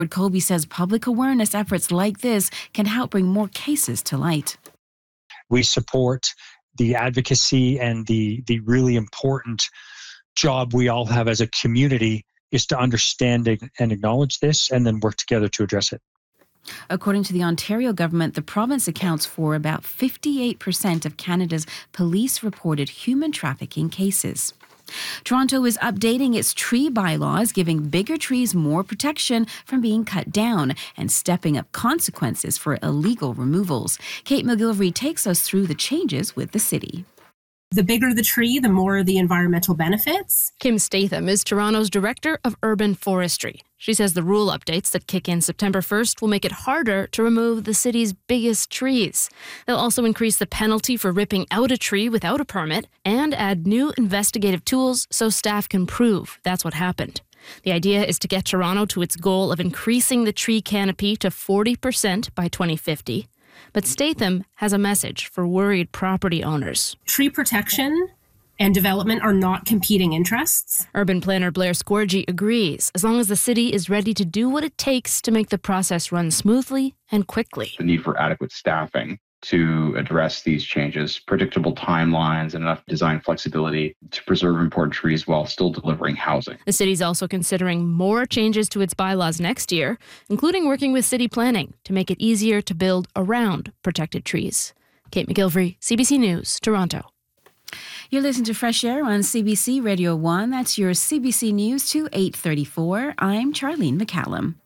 Colby says public awareness efforts like this can help bring more cases to light. We support the advocacy, and the really important job we all have as a community is to understand and acknowledge this and then work together to address it. According to the Ontario government, the province accounts for about 58% of Canada's police-reported human trafficking cases. Toronto is updating its tree bylaws, giving bigger trees more protection from being cut down and stepping up consequences for illegal removals. Kate McGilvery takes us through the changes with the city. The bigger the tree, the more the environmental benefits. Kim Statham is Toronto's Director of Urban Forestry. She says the rule updates that kick in September 1st will make it harder to remove the city's biggest trees. They'll also increase the penalty for ripping out a tree without a permit and add new investigative tools so staff can prove that's what happened. The idea is to get Toronto to its goal of increasing the tree canopy to 40% by 2050. But Statham has a message for worried property owners. Tree protection and development are not competing interests. Urban planner Blair Scorgie agrees, as long as the city is ready to do what it takes to make the process run smoothly and quickly. The need for adequate staffing to address these changes, predictable timelines, and enough design flexibility to preserve important trees while still delivering housing. The city's also considering more changes to its bylaws next year, including working with city planning to make it easier to build around protected trees. Kate McGilvery, CBC News, Toronto. You're listening to Fresh Air on CBC Radio 1. That's your CBC News to 8:34. I'm Charlene McCallum.